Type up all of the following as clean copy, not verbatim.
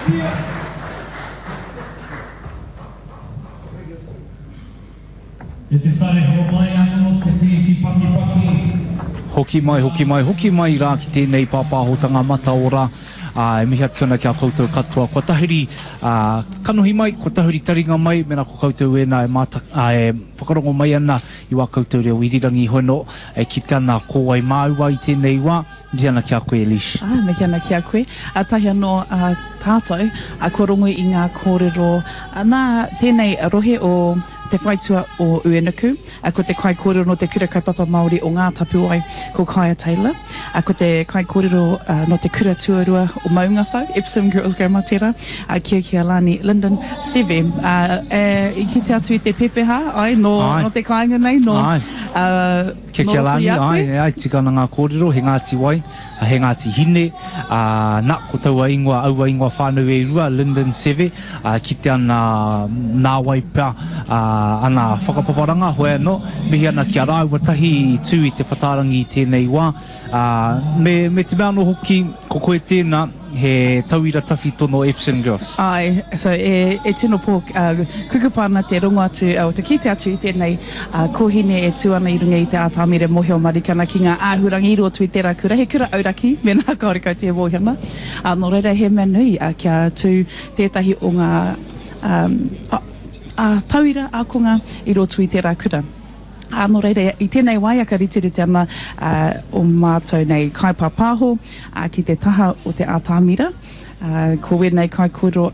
E te whare ho mai anō te whiwhi paki paki. Hoki mai rā ki tēnei pāpāhotanga mata ora. E mihi atu ana kia koutou katoa. Kua tahiri kanohi mai, kua tahiri taringa mai, mena ko koutou ena e whakarongo mai ana i wā koutou reo irirangi hono ki tana kōwai māua i tēnei wā. Mihi ana kia koe, Elish. Mihi ana kia koe. Tahi anō tātou, kua rongo i ngā kōrero. Nā tēnei rohe o te whaitua o Uenuku, ko te kai kōrero no te kura kaipapa Māori o ngā tapuai ko Kaya Taylor, ko te kai kōrero no te kura tuarua o Maunga Whau, Epsom Girls Grammar Tera, Kia Lani, Lyndon Seve, i ki te atu i te pepeha, no te kāinga nei, no Kia Lani, ai, tikana ngā kōrero, he Ngāti Wai, he Ngāti Hine, nā ko taua ingoa, aua ingoa whānau e rua, Lyndon Seve, ki te ana nā wai pā, ana whakapaparanga hoi anō, mihi ana kia rāua tahi tū i te whatarangi i tēnei wā. Me te mea no hoki, ko koe tēnā, he tauira tawhi tono Epsom Girls. So e tino pō kukupana te rongo atu, o te kite atu i tēnei kohine e tūana i runga i te ātāmire mohio marikana ki ngā āhurangi i rotu i tērā kura, he kura auraki, me nā kaorika te mohiana. Nō reira he mea nui kia tū tētahi o ngā tauira ākonga i rotu i tērā kura. Nō reire, i tēnei waiaka ritiriti ana o mātou nei kaipā pāho ki te taha o te ātāmira. Ko wēnei kai kōrero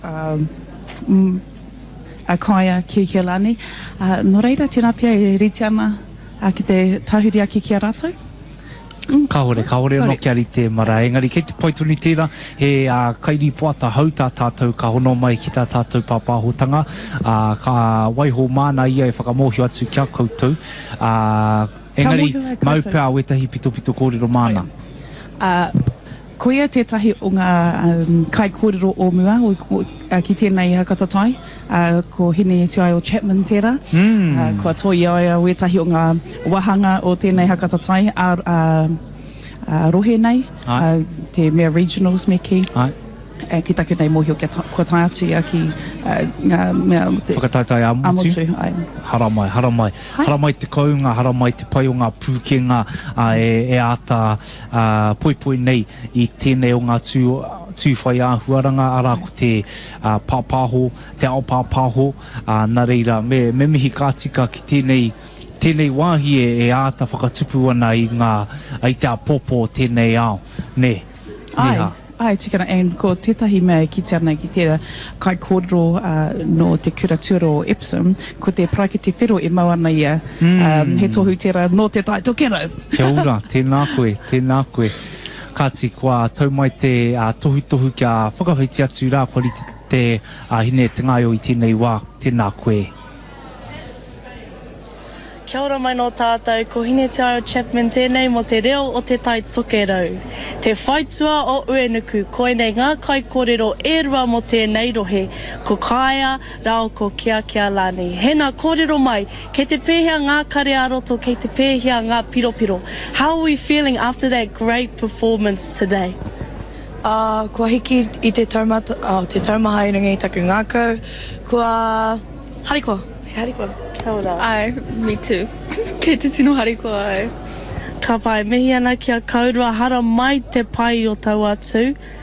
Kaya Kia Lani. Nō reira, tēnā pia e riti ana ki te tahuri aki kia rātou? Kaore no kia rite mara. Engari, kei te paituni tērā, he kairi poata hau tā tātou ka hono mai ki tā tātou pāpāhotanga. Ka waiho māna ia e whakamohio atu kia koutou. Engari, mau pēr wetahi pito kōrero māna. Ko ia tētahi o ngā kai kōrero o mua ki tēnei hakatatai, ko hine e tuai o Chapman tērā. Kua toi ai wetahi o ngā wahanga o tēnei hakatatai rohe nei, te mea regionals me ki. Ki taku nei mohio kua tai atu ki ngā mea... Whakataitai amotu. Haramai. Haramai te kaunga, haramai te pai o ngā pūkenga e ata poipoi nei i tēnei o ngā tūwhai āhuaranga, ara ko te pāpāho, te ao pāpāho, nā reira, me mihi kātika ki tēnei wāhi e ata whakatupu ana i te apopo tēnei ao. Ai, tikana, ko tētahi mea ki te ana ki tērā kai kōrero no te kura tuaro o Epsom, ko te praikiti whiro e mau ana ia, he tohu tērā no te tai tokero. Kia ora, tēnā koe. Kāti, kua tau mai te tohu kia whakawhiti atu rā, kua ri te hine te ngaio i tēnei wā, tēnā koe. Kia ora mai no tātou, ko hine te ao Chapman tēnei mo te reo o te tai tokerau. Te whaitua o Uenuku, koe nei ngā kai kōrero e rua mo tēnei rohe, ko Kaya, rao ko Kia Lani. Hena kōrero mai, kei te pēhea ngā kare aroto, kei te pēhea ngā piropiro. How are we feeling after that great performance today? Kua hiki i te taumata, te taumaha i runga i taku ngākau, kua harikoa. Kia ora. Ai, me too. Kei te tino harikoa ai. Ka pai, mihi ana kia kaurua, hara mai te pai o tau atu.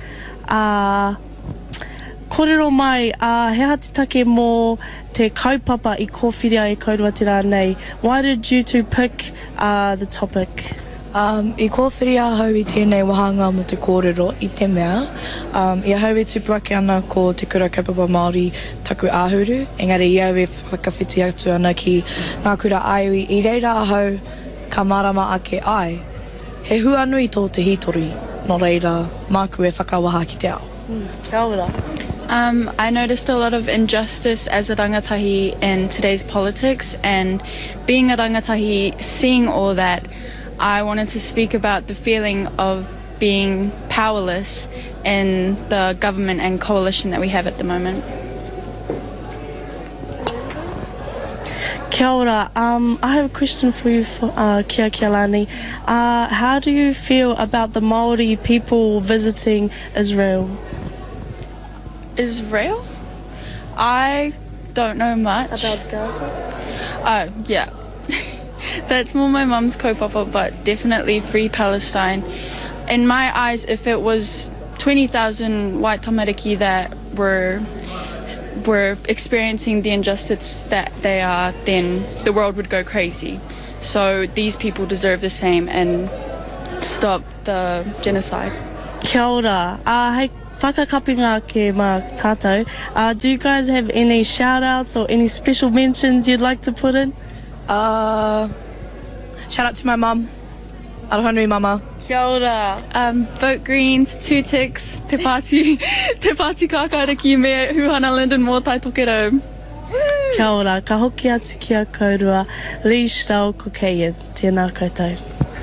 Kōrero mai, he hati take mō te kaupapa i kōwhiria e kaurua te rā nei. Why did you two pick the topic? I kōwhiria hau i tēnei wahanga mo te kōrero i te mea. I hau e tupuake ana ko te kura kaupapa Māori taku āhuru. Engari i au e whakawhiti atu ana ki ngā kura aiwi. I reira ahau ka marama ake ai. He huanui tō te hitori. Nō reira, māku e whakawaha ki te ao. Kia ora. I noticed a lot of injustice as a rangatahi in today's politics, and being a rangatahi, seeing all that, I wanted to speak about the feeling of being powerless in the government and coalition that we have at the moment. Kia ora. I have a question for you, Kia Lani. How do you feel about the Māori people visiting Israel? Israel? I don't know much. About Gaza? Oh, yeah. That's more my mum's kaupapa, but definitely free Palestine. In my eyes, if it was 20,000 white tamariki that were experiencing the injustice that they are, then the world would go crazy. So these people deserve the same and stop the genocide. Kia ora. Hei whakakapinga ke mā tātou. Do you guys have any shout-outs or any special mentions you'd like to put in? Shout out to my mum. Arohanui mama. Kia ora. Vote Greens, 2 ticks, te pāti kākāriki me Huhana Linden mō tai tokerau. Kia ora. Ka hoki atu ki a kaurua. Lee Stau Kukeia. Tēnā koutou.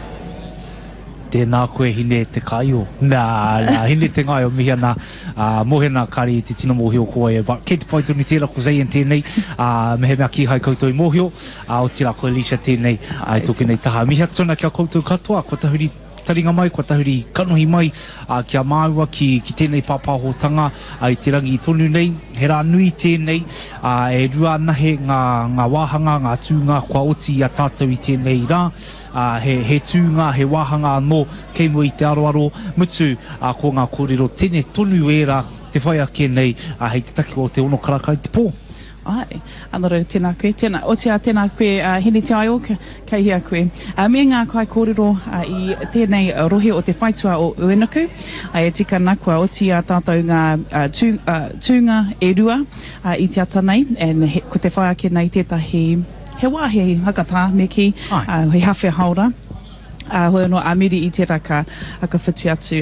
Tēnā koe hine te kaio. Nā, hine te ngai o mihi ana mohena kari te tino mōhio koe. But kei te paitoni tēnā ko Zayan tēnei, me he mea ki hai koutou i mōhio, o tira koe Lisha tēnei, i toke nei taha. Mihi atona kia koutou katoa, ko tahuri taringa mai, ko tahuri kanohi mai, kia māua ki tēnei pāpāhotanga, i te rangi i tonu nei, he rā nui tēnei, e rua nahe ngā wāhanga, ngā tūnga, kua oti a tātou i tēnei rā, he tūnga, he wāhanga anō, kei mua i te aroaro, mutu ko ngā kōrero tēne tonu era, te whai ake nei, hei te taki o te ono karakai te pō. Ai, anō tēnā koe, tēnā koe, hene te aio, kei hia koe. Me ngā kai kōrero i tēnei rohe o te whaitua o Uenuku, e tika nakua oti a tātou ngā tūnga e rua i te atanei, ko te whai ake nei tētahi he wāhe hakata me ki, he hawhi haora, hoi anō amiri i te raka whiti atu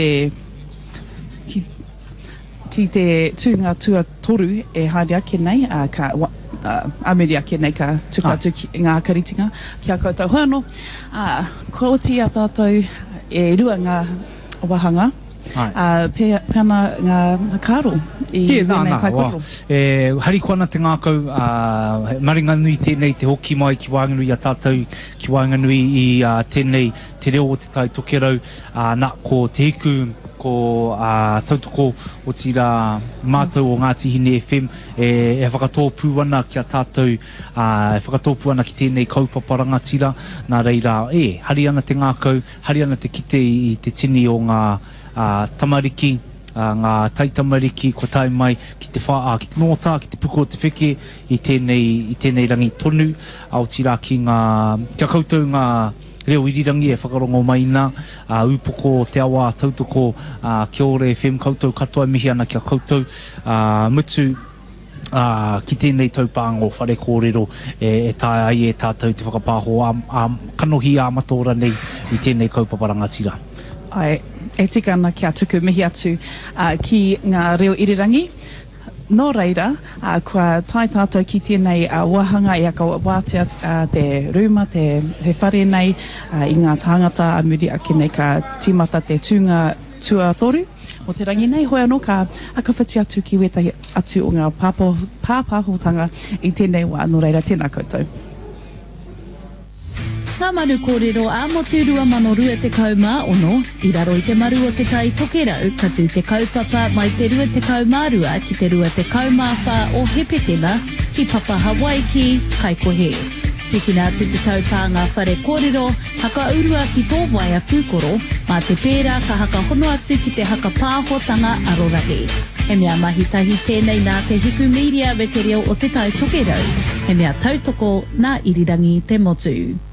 ki te tūnga tua toru e haere ake nei, amiri ake nei ka tuka atu ngā karitinga kia koutou. Hoi anō, ko oti a tātou e rua ngā wahanga, pēna ngā kāro i wēnei kai kōrero. Hari koana te ngākau, maringa nui tēnei te hoki mai ki Waenganui a tātou, ki Waenganui i tēnei te reo o te tai tokerau, nā ko te hiku, ko tautoko o tira mātou o Ngāti Hine FM e whakatōpū ana ki a tātou, e whakatōpū ana ki tēnei kaupaparanga tira, nā reira, hari ana te ngākau, hari ana te kite i te tini o ngā tamariki, ngā taitamariki, ko tai mai ki te wha, ki te nota, ki te puko o te wheke i tēnei rangi tonu, au tira ki kia koutou ngā reo irirangi e whakarongo maina, upoko te awa tautoko Kia Ora FM koutou katoa mihi ana kia koutou, mutu ki tēnei taupāngo whare kōrero e tae ai e tātou te whakapāho kanohi a matora nei i tēnei kaupaparanga tira. Ai, e tika ana kia tuku mihi atu ki ngā reo irirangi. Nō reira, kua tai tātou ki tēnei wahanga i aka wātea te rūma, te whare nei i ngā tāngata amuri ake nei ka tīmata te tūnga tua toru. O te rangi nei, hoi anō ka whiti atu ki wetahi atu o ngā pāpāhotanga i tēnei wā. Nō reira, tēnā koutou. Ngā maru kōrero a mo te 2020 ono, i raro i te maru o te tai tokerau, ka tū te kaupapa mai te 20 mārua ki te 20 māwha o Hepetema ki Papa Hawaii ki Kaikohe. Tikina atu te taupā ngā whare kōrero, haka urua ki tō waia pūkoro, mā te pērā ka haka hono atu ki te haka pāhotanga arorahe. He mea mahitahi tēnei nā te hiku media me te reo o te tai tokerau, he mea tautoko nā irirangi te motu.